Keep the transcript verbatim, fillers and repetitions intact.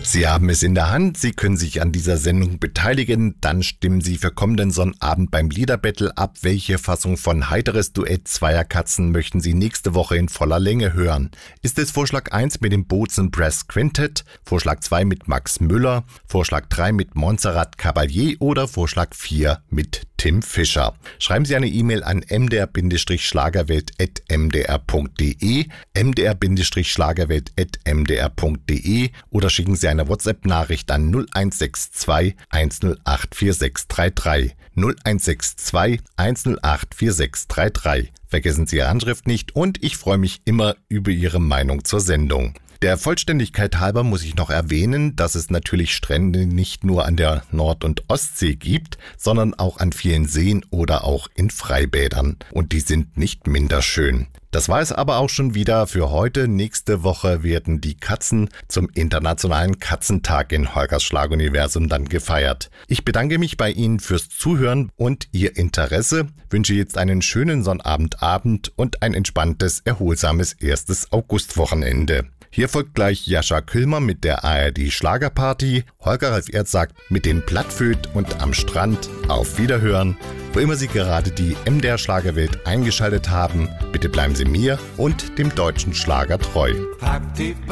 Sie haben es in der Hand, Sie können sich an dieser Sendung beteiligen, dann stimmen Sie für kommenden Sonnabend beim Liederbattle ab, welche Fassung von Heiteres Duett zweier Katzen möchten Sie nächste Woche in voller Länge hören. Ist es Vorschlag eins mit dem Bozen Brass Quintett, Vorschlag zwei mit Max Müller, Vorschlag drei mit Montserrat Caballé oder Vorschlag vier mit Tim Fischer? Schreiben Sie eine E-Mail an m d r schlagerwelt at m d r punkt d e, m d r schlagerwelt at m d r punkt d e oder schicken Sie eine WhatsApp-Nachricht an null eins sechs zwei eins null acht vier sechs drei drei, null eins sechs zwei eins null acht vier sechs drei drei. Vergessen Sie Ihre Anschrift nicht und ich freue mich immer über Ihre Meinung zur Sendung. Der Vollständigkeit halber muss ich noch erwähnen, dass es natürlich Strände nicht nur an der Nord- und Ostsee gibt, sondern auch an vielen Seen oder auch in Freibädern. Und die sind nicht minder schön. Das war es aber auch schon wieder für heute. Nächste Woche werden die Katzen zum Internationalen Katzentag in Holgers Schlaguniversum dann gefeiert. Ich bedanke mich bei Ihnen fürs Zuhören und Ihr Interesse, wünsche jetzt einen schönen Sonnabendabend und ein entspanntes, erholsames erstes Augustwochenende. Hier folgt gleich Jascha Kühlmer mit der A R D Schlagerparty. Holger Ralf Erd sagt mit den Plattföt und am Strand auf Wiederhören. Wo immer Sie gerade die M D R Schlagerwelt eingeschaltet haben, bitte bleiben Sie mir und dem deutschen Schlager treu.